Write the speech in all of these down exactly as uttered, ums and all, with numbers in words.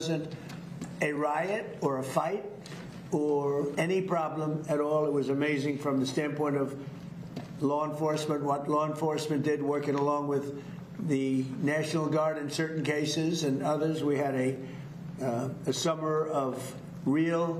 wasn't a riot or a fight or any problem at all. It was amazing from the standpoint of law enforcement, what law enforcement did working along with the National Guard in certain cases and others. We had a, uh, a summer of real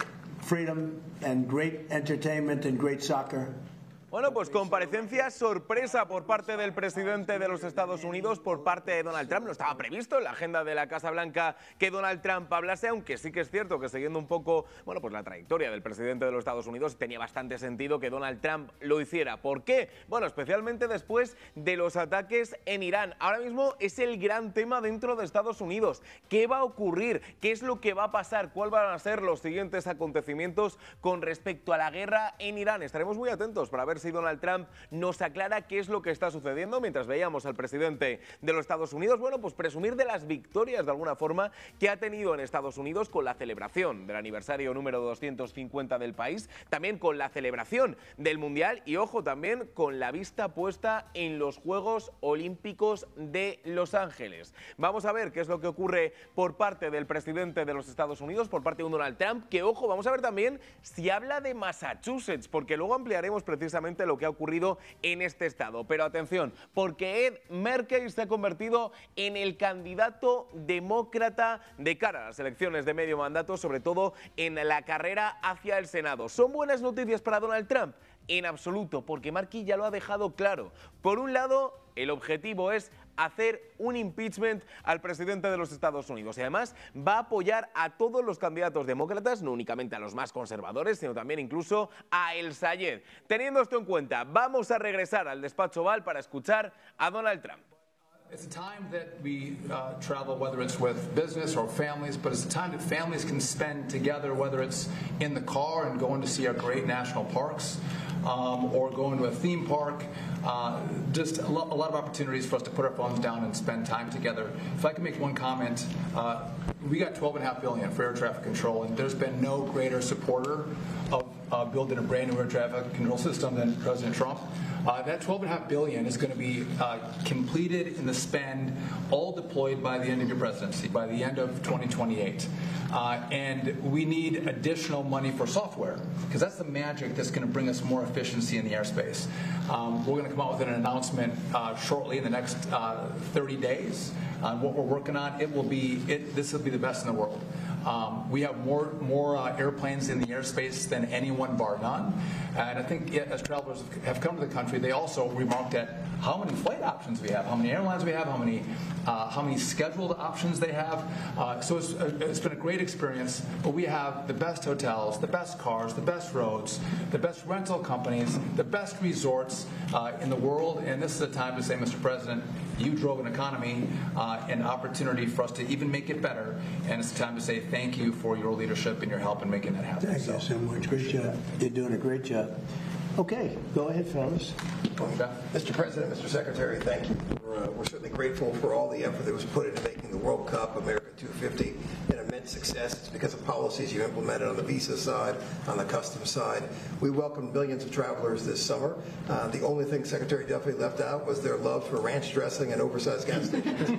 freedom and great entertainment and great soccer. Bueno, pues comparecencia sorpresa por parte del presidente de los Estados Unidos, por parte de Donald Trump. No estaba previsto en la agenda de la Casa Blanca que Donald Trump hablase, aunque sí que es cierto que siguiendo un poco, bueno, pues la trayectoria del presidente de los Estados Unidos, tenía bastante sentido que Donald Trump lo hiciera. ¿Por qué? Bueno, especialmente después de los ataques en Irán. Ahora mismo es el gran tema dentro de Estados Unidos. ¿Qué va a ocurrir? ¿Qué es lo que va a pasar? ¿Cuáles van a ser los siguientes acontecimientos con respecto a la guerra en Irán? Estaremos muy atentos para ver si Donald Trump nos aclara qué es lo que está sucediendo, mientras veíamos al presidente de los Estados Unidos, bueno, pues presumir de las victorias de alguna forma que ha tenido en Estados Unidos con la celebración del aniversario número doscientos cincuenta del país, también con la celebración del Mundial y, ojo, también con la vista puesta en los Juegos Olímpicos de Los Ángeles. Vamos a ver qué es lo que ocurre por parte del presidente de los Estados Unidos, por parte de un Donald Trump, que, ojo, vamos a ver también si habla de Massachusetts, porque luego ampliaremos precisamente lo que ha ocurrido en este estado. Pero atención, porque Ed Merkey se ha convertido en el candidato demócrata de cara a las elecciones de medio mandato, sobre todo en la carrera hacia el Senado. ¿Son buenas noticias para Donald Trump? En absoluto, porque Markey ya lo ha dejado claro. Por un lado, el objetivo es hacer un impeachment al presidente de los Estados Unidos y además va a apoyar a todos los candidatos demócratas, no únicamente a los más conservadores, sino también incluso a El Sayed. Teniendo esto en cuenta, vamos a regresar al despacho Oval para escuchar a Donald Trump. It's a time that we uh, travel, whether it's with business or families, but it's a time that families can spend together, whether it's in the car and going to see our great national parks, um, or going to a theme park. Uh, just a, lo a lot of opportunities for us to put our phones down and spend time together. If I can make one comment, uh, we got twelve and a half billion for air traffic control, and there's been no greater supporter of uh, building a brand new air traffic control system than President Trump. Uh, that twelve and a half billion is going to be uh, completed in the spend, all deployed by the end of your presidency, by the end of twenty twenty-eight. Uh, and we need additional money for software, because that's the magic that's going to bring us more efficiency in the airspace. Um, we're going to come out with an announcement uh, shortly in the next uh, thirty days on what we're working on. It will be, it, this will be the best in the world. Um, we have more more uh, airplanes in the airspace than anyone, bar none. And I think yeah, as travelers have come to the country, they also remarked at how many flight options we have, how many airlines we have, how many uh, how many scheduled options they have. Uh, so it's, it's been a great experience. But we have the best hotels, the best cars, the best roads, the best rental companies, the best resorts uh, in the world. And this is a time to say, Mister President, you drove an economy, uh, an opportunity for us to even make it better. And it's time to say thank you for your leadership and your help in making that happen. Thank so, you so much. Great job. You're doing a great job. Okay, go ahead, fellas. Mister President, Mister Secretary, thank you. We're, uh, we're certainly grateful for all the effort that was put into making the World Cup America two fifty an immense success. It's because of policies you implemented on the visa side, on the customs side. We welcomed millions of travelers this summer. Uh, the only thing Secretary Duffy left out was their love for ranch dressing and oversized gas stations.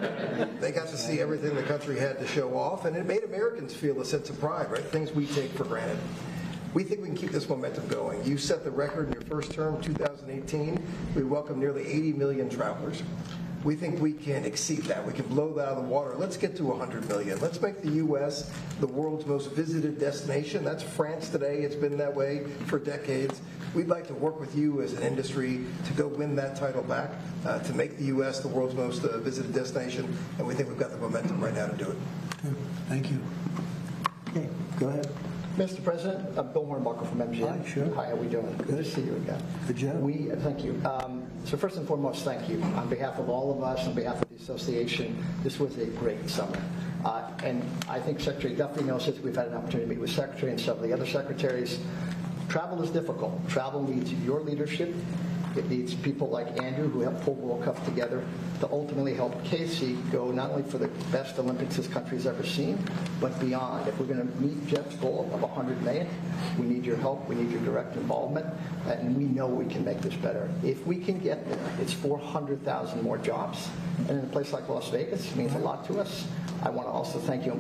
They got to see everything the country had to show off, and it made Americans feel a sense of pride, right? Things we take for granted. We think we can keep this momentum going. You set the record in your first term, two thousand eighteen. We welcomed nearly eighty million travelers. We think we can exceed that. We can blow that out of the water. Let's get to one hundred million. Let's make the U S the world's most visited destination. That's France today. It's been that way for decades. We'd like to work with you as an industry to go win that title back, uh, to make the U S the world's most uh, visited destination, and we think we've got the momentum right now to do it. Good. Thank you. Okay, go ahead. Mister President, I'm Bill Hornbuckle from M G M. Hi, sure. Hi, how are we doing? Good, Good to see you again. Good job. We, thank you. Um, so first and foremost, thank you. On behalf of all of us, on behalf of the association, this was a great summer. Uh, and I think Secretary Duffy knows this. We've had an opportunity to meet with Secretary and some of the other secretaries. Travel is difficult. Travel needs your leadership. It needs people like Andrew, who helped pull World Cup together, to ultimately help Casey go not only for the best Olympics this country's ever seen, but beyond. If we're going to meet Jeff's goal of one hundred million, we need your help, we need your direct involvement, and we know we can make this better. If we can get there, it's four hundred thousand more jobs. And in a place like Las Vegas, it means a lot to us. I want to also thank you